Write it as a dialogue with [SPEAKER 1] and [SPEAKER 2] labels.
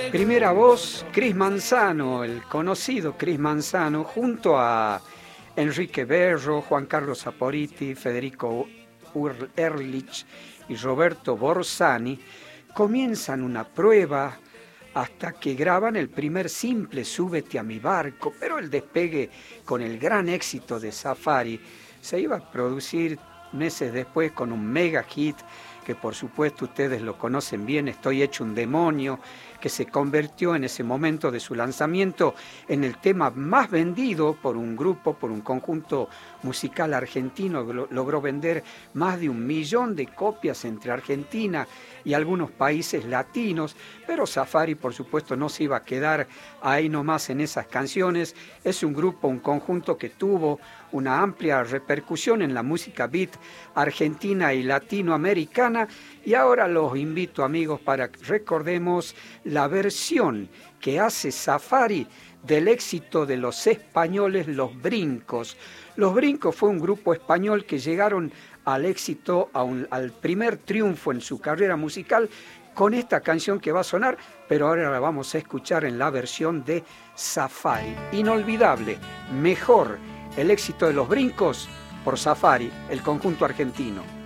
[SPEAKER 1] Primera voz, Chris Manzano, el conocido Chris Manzano, junto a Enrique Berro, Juan Carlos Saporiti, Federico Ehrlich y Roberto Borsani, comienzan una prueba hasta que graban el primer simple Súbete a mi barco, pero el despegue con el gran éxito de Safari se iba a producir meses después con un mega hit que por supuesto ustedes lo conocen bien, Estoy hecho un demonio, que se convirtió en ese momento de su lanzamiento en el tema más vendido por un grupo, por un conjunto musical argentino. Logró vender más de 1.000.000 de copias entre Argentina y algunos países latinos, pero Safari por supuesto no se iba a quedar ahí nomás en esas canciones. Es un grupo, un conjunto que tuvo una amplia repercusión en la música beat argentina y latinoamericana, y ahora los invito, amigos, para que recordemos la versión que hace Safari del éxito de los españoles Los Brincos. Los Brincos fue un grupo español que llegaron al éxito, al primer triunfo en su carrera musical con esta canción que va a sonar, pero ahora la vamos a escuchar en la versión de Safari. Inolvidable, mejor el éxito de Los Brincos por Safari, el conjunto argentino.